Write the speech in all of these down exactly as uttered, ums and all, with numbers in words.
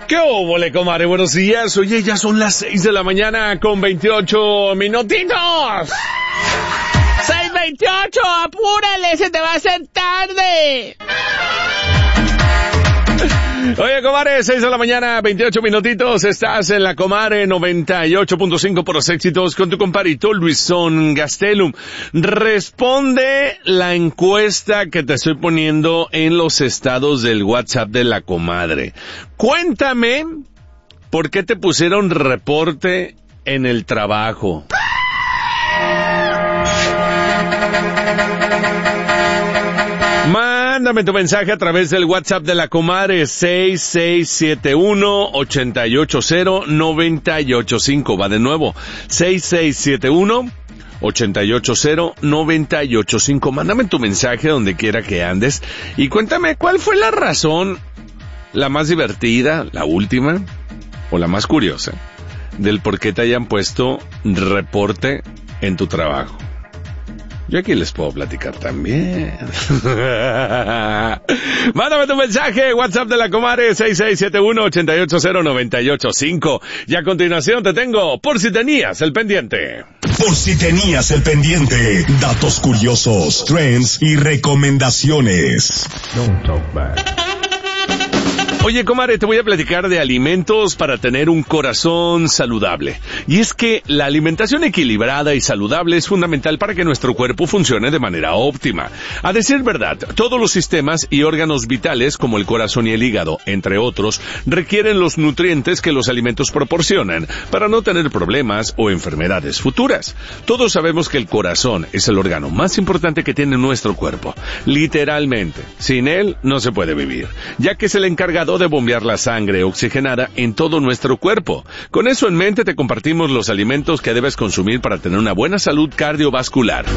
¿Qué óvole, comadre? Buenos días. Oye, ya son las seis de la mañana con veintiocho minutitos. seis veintiocho, apúrale, se te va a hacer tarde. Oye, comadre, seis de la mañana, veintiocho minutitos. Estás en la comadre noventa y ocho punto cinco por los éxitos con tu compadrito Luisón Gastelum. Responde la encuesta que te estoy poniendo en los estados del WhatsApp de la comadre. Cuéntame por qué te pusieron reporte en el trabajo. Mándame tu mensaje a través del WhatsApp de la comadre seis seis siete uno, ocho ocho cero, nueve ocho cinco. Va de nuevo, seis seis siete uno, ocho ocho cero, nueve ocho cinco. Mándame tu mensaje donde quiera que andes y cuéntame cuál fue la razón, la más divertida, la última o la más curiosa, del por qué te hayan puesto reporte en tu trabajo. Yo aquí les puedo platicar también. Mándame tu mensaje, WhatsApp de la comadre seis seis siete uno, ocho ocho cero, nueve ocho cinco. Y a continuación te tengo Por si tenías el pendiente. Por si tenías el pendiente, datos curiosos, trends y recomendaciones. Don't talk back. Oye, comadre, te voy a platicar de alimentos para tener un corazón saludable. Y es que la alimentación equilibrada y saludable es fundamental para que nuestro cuerpo funcione de manera óptima. A decir verdad, todos los sistemas y órganos vitales, como el corazón y el hígado, entre otros, requieren los nutrientes que los alimentos proporcionan para no tener problemas o enfermedades futuras. Todos sabemos que el corazón es el órgano más importante que tiene nuestro cuerpo. Literalmente, sin él no se puede vivir, ya que es el encargado de bombear la sangre oxigenada en todo nuestro cuerpo. Con eso en mente te compartimos los alimentos que debes consumir para tener una buena salud cardiovascular.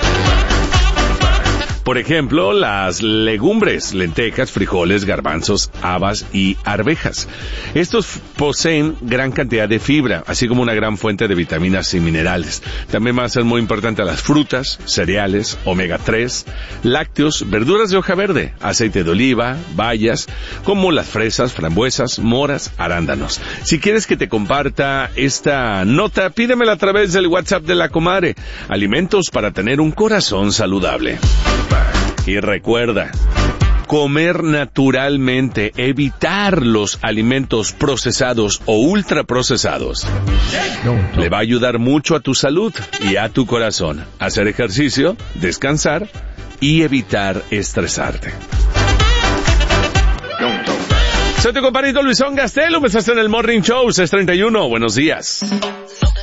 Por ejemplo, las legumbres, lentejas, frijoles, garbanzos, habas y arvejas. Estos poseen gran cantidad de fibra, así como una gran fuente de vitaminas y minerales. También van a ser muy importantes las frutas, cereales, omega tres, lácteos, verduras de hoja verde, aceite de oliva, bayas, como las fresas, frambuesas, moras, arándanos. Si quieres que te comparta esta nota, pídemela a través del WhatsApp de la comadre. Alimentos para tener un corazón saludable. Y recuerda, comer naturalmente, evitar los alimentos procesados o ultraprocesados. Le va a ayudar mucho a tu salud y a tu corazón. Hacer ejercicio, descansar y evitar estresarte. Soy tu compadrito Luisón Gastelum, estás en el Morning Show, seis treinta y uno. Buenos días.